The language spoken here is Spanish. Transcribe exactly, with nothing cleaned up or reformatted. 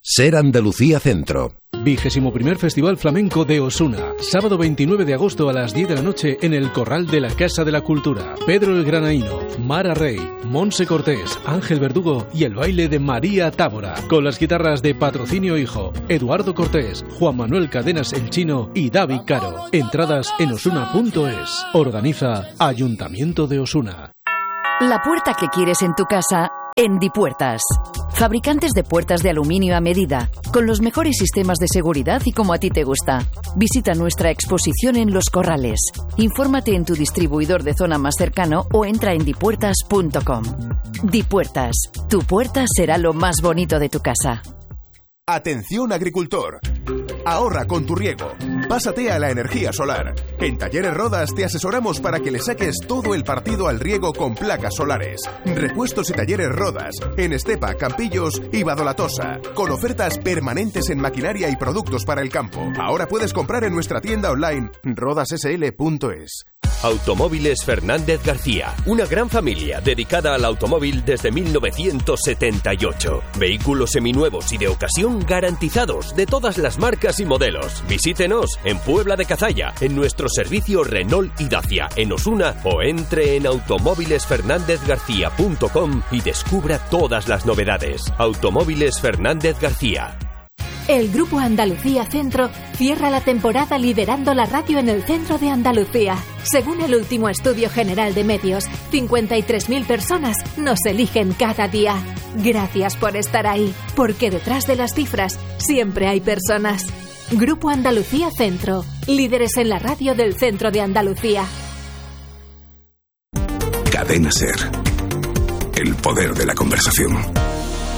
Ser Andalucía Centro. Vigésimo primer Festival Flamenco de Osuna. Sábado veintinueve de agosto a las diez de la noche en el Corral de la Casa de la Cultura. Pedro el Granaíno, Mara Rey, Monse Cortés, Ángel Verdugo y el baile de María Tábora. Con las guitarras de Patrocinio Hijo, Eduardo Cortés, Juan Manuel Cadenas el Chino y David Caro. Entradas en osuna punto es. Organiza Ayuntamiento de Osuna. La puerta que quieres en tu casa en Dipuertas. Fabricantes de puertas de aluminio a medida, con los mejores sistemas de seguridad y como a ti te gusta. Visita nuestra exposición en Los Corrales. Infórmate en tu distribuidor de zona más cercano o entra en dipuertas punto com. Dipuertas, tu puerta será lo más bonito de tu casa. Atención agricultor, ahorra con tu riego, pásate a la energía solar. En Talleres Rodas te asesoramos para que le saques todo el partido al riego con placas solares. Repuestos y talleres Rodas, en Estepa, Campillos y Badolatosa, con ofertas permanentes en maquinaria y productos para el campo. Ahora puedes comprar en nuestra tienda online rodas s l punto es. Automóviles Fernández García, una gran familia dedicada al automóvil desde mil novecientos setenta y ocho. Vehículos seminuevos y de ocasión garantizados de todas las marcas y modelos. Visítenos en Puebla de Cazalla, en nuestro servicio Renault y Dacia, en Osuna, o entre en automóviles fernández garcía punto com y descubra todas las novedades. Automóviles Fernández García. El Grupo Andalucía Centro cierra la temporada liderando la radio en el centro de Andalucía. Según el último estudio general de medios, cincuenta y tres mil personas nos eligen cada día. Gracias por estar ahí, porque detrás de las cifras siempre hay personas. Grupo Andalucía Centro, líderes en la radio del centro de Andalucía. Cadena Ser. El poder de la conversación.